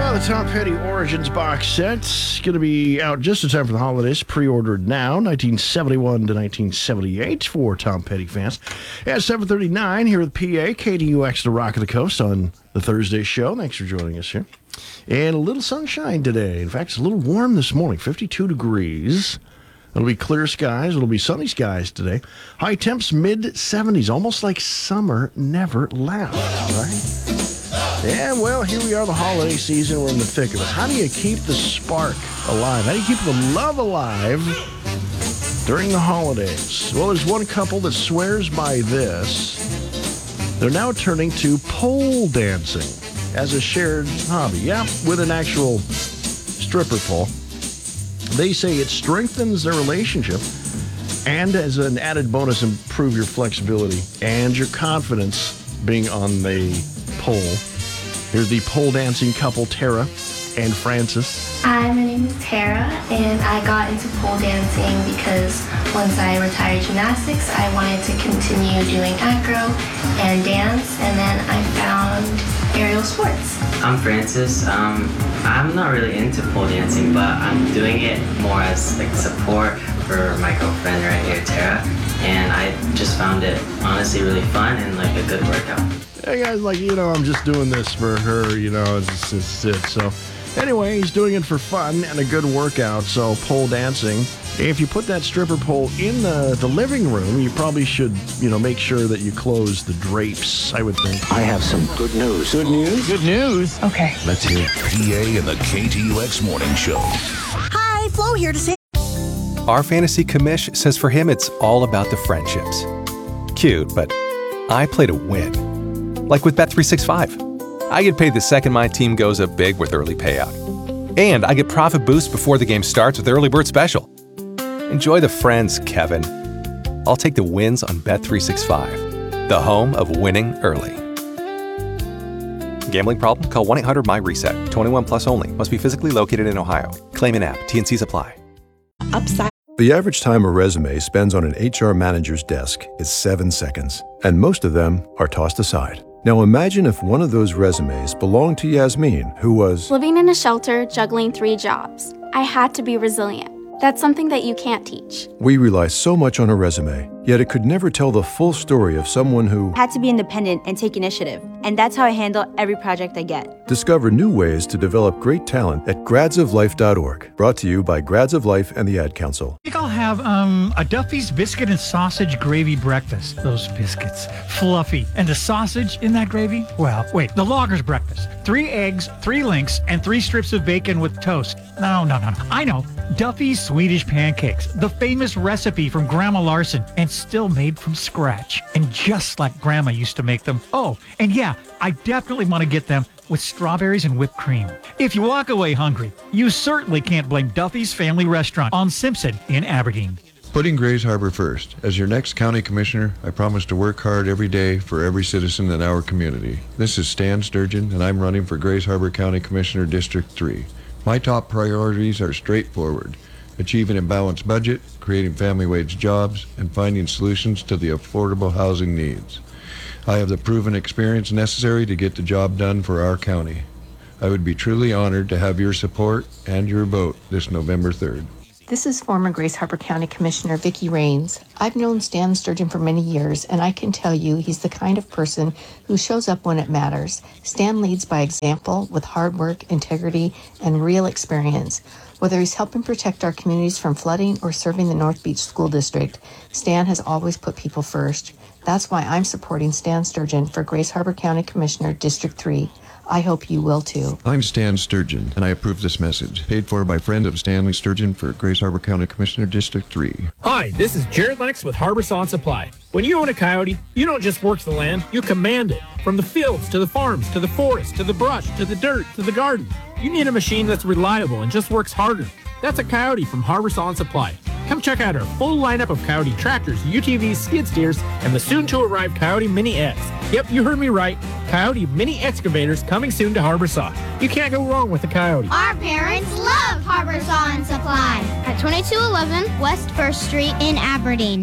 The Tom Petty Origins box set's going to be out just in time for the holidays. Pre-ordered now, 1971 to 1978 for Tom Petty fans. At 7:39 here at the PA, KDUX, the Rock of the Coast on the Thursday show. Thanks for joining us here. And a little sunshine today. In fact, it's a little warm this morning, 52 degrees. It'll be clear skies. It'll be sunny skies today. High temps mid-70s, almost like summer never left, right? Yeah, well, here we are, the holiday season. We're in the thick of it. How do you keep the spark alive? How do you keep the love alive during the holidays? Well, there's one couple that swears by this. They're now turning to pole dancing as a shared hobby. Yeah, with an actual stripper pole. They say it strengthens their relationship and, as an added bonus, improve your flexibility and your confidence being on the pole. Here's the pole dancing couple, Tara and Francis. Hi, my name is Tara, and I got into pole dancing because once I retired gymnastics, I wanted to continue doing acro and dance, and then I found aerial sports. I'm Francis. I'm not really into pole dancing, but I'm doing it more as like support for my girlfriend right here, Tara, and I just found it honestly really fun and like a good workout. Hey guys, I'm just doing this for her, it's it. So anyway, he's doing it for fun and a good workout. So pole dancing. If you put that stripper pole in the living room, you probably should, make sure that you close the drapes, I would think. I have some good news. Good news? Good news. Okay. Let's hear PA and the KTUX Morning Show. Hi, Flo here to say. Our fantasy commish says for him it's all about the friendships. Cute, but I play to win. Like with Bet365. I get paid the second my team goes up big with early payout. And I get profit boost before the game starts with Early Bird Special. Enjoy the friends, Kevin. I'll take the wins on Bet365, the home of winning early. Gambling problem? Call 1-800-MY-RESET. 21 plus only. Must be physically located in Ohio. Claim in app. T&Cs apply. Upside. The average time a resume spends on an HR manager's desk is 7 seconds, and most of them are tossed aside. Now imagine if one of those resumes belonged to Yasmin, who was living in a shelter, juggling 3 jobs. I had to be resilient. That's something that you can't teach. We rely so much on a resume, yet it could never tell the full story of someone who had to be independent and take initiative. And that's how I handle every project I get. Discover new ways to develop great talent at gradsoflife.org. Brought to you by Grads of Life and the Ad Council. I think I'll have a Duffy's biscuit and sausage gravy breakfast. Those biscuits, fluffy. And the sausage in that gravy? Well, wait, the logger's breakfast. 3 eggs, 3 links, and 3 strips of bacon with toast. No. I know. Duffy's Swedish pancakes, the famous recipe from Grandma Larson, and still made from scratch. And just like Grandma used to make them. Oh, and yeah, I definitely want to get them with strawberries and whipped cream. If you walk away hungry, you certainly can't blame Duffy's Family Restaurant on Simpson in Aberdeen. Putting Grays Harbor first. As your next county commissioner, I promise to work hard every day for every citizen in our community. This is Stan Sturgeon, and I'm running for Grays Harbor County Commissioner District 3. My top priorities are straightforward: achieving a balanced budget, creating family wage jobs, and finding solutions to the affordable housing needs. I have the proven experience necessary to get the job done for our county. I would be truly honored to have your support and your vote this November 3rd. This is former Grays Harbor County Commissioner Vicki Rains. I've known Stan Sturgeon for many years, and I can tell you he's the kind of person who shows up when it matters. Stan leads by example with hard work, integrity, and real experience. Whether he's helping protect our communities from flooding or serving the North Beach School District, Stan has always put people first. That's why I'm supporting Stan Sturgeon for Grays Harbor County Commissioner District 3. I hope you will too. I'm Stan Sturgeon, and I approve this message. Paid for by friend of Stanley Sturgeon for Grays Harbor County Commissioner District 3. Hi, this is Jared Lennox with Harbor Saw and Supply. When you own a Coyote, you don't just work the land, you command it. From the fields, to the farms, to the forest, to the brush, to the dirt, to the garden. You need a machine that's reliable and just works harder. That's a Coyote from Harbor Saw and Supply. Come check out our full lineup of Coyote tractors, UTVs, skid steers, and the soon-to-arrive Coyote Mini X. Yep, you heard me right. Coyote Mini excavators coming soon to Harbor Saw. You can't go wrong with a Coyote. Our parents love love Harbor Saw and Supply at 2211 West 1st Street in Aberdeen.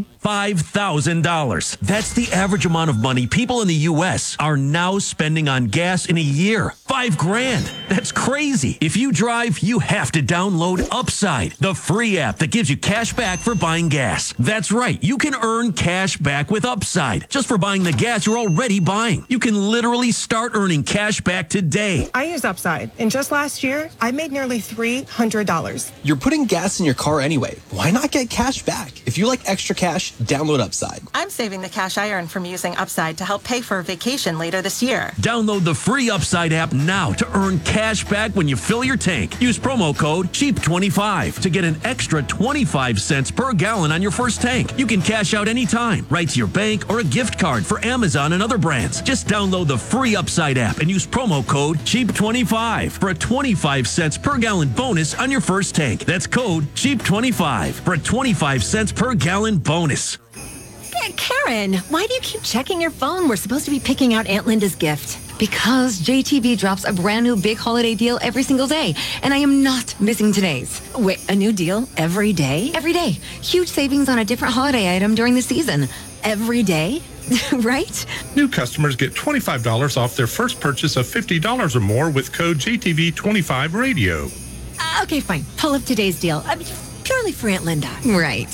$5,000. That's the average amount of money people in the U.S. are now spending on gas in a year. $5,000. That's crazy. If you drive, you have to download Upside, the free app that gives you cash back for buying gas. That's right. You can earn cash back with Upside just for buying the gas you're already buying. You can literally start earning cash back today. I use Upside, and just last year, I made nearly $300. You're putting gas in your car anyway. Why not get cash back? If you like extra cash, download Upside. I'm saving the cash I earn from using Upside to help pay for a vacation later this year. Download the free Upside app now to earn cash back when you fill your tank. Use promo code CHEAP25 to get an extra 25 cents per gallon on your first tank. You can cash out anytime, right to your bank or a gift card for Amazon and other brands. Just download the free Upside app and use promo code CHEAP25 for a 25 cents per gallon bonus on your first tank. That's code CHEAP25 for a 25 cents per gallon bonus. Karen, why do you keep checking your phone? We're supposed to be picking out Aunt Linda's gift. Because JTV drops a brand new big holiday deal every single day, and I am not missing today's. Wait, a new deal every day? Every day. Huge savings on a different holiday item during the season. Every day? Right? New customers get $25 off their first purchase of $50 or more with code JTV25 Radio. Okay, fine. Pull up today's deal. Purely for Aunt Linda. Right.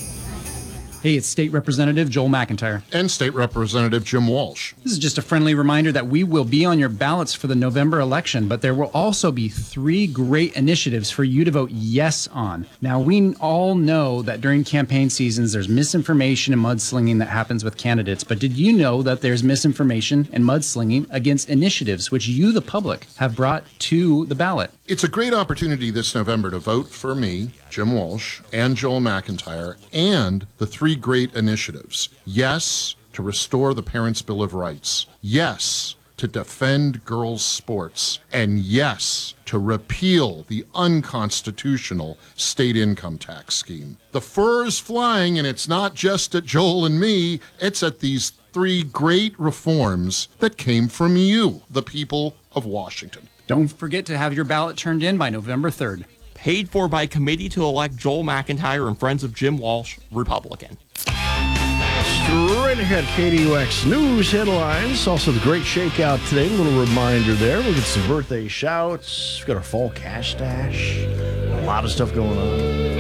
Hey, it's State Representative Joel McIntyre. And State Representative Jim Walsh. This is just a friendly reminder that we will be on your ballots for the November election, but there will also be 3 great initiatives for you to vote yes on. Now, we all know that during campaign seasons, there's misinformation and mudslinging that happens with candidates, but did you know that there's misinformation and mudslinging against initiatives which you, the public, have brought to the ballot? It's a great opportunity this November to vote for me, Jim Walsh, and Joel McIntyre, and the 3 great initiatives. Yes, to restore the Parents' Bill of Rights. Yes, to defend girls' sports. And yes, to repeal the unconstitutional state income tax scheme. The fur is flying, and it's not just at Joel and me, it's at these 3 great reforms that came from you, the people of Washington. Don't forget to have your ballot turned in by November 3rd. Paid for by Committee to elect Joel McIntyre and Friends of Jim Walsh, Republican. Straight ahead, KDUX News headlines. Also, the great shakeout today. A little reminder there. We'll get some birthday shouts. We've got our fall cash stash. A lot of stuff going on.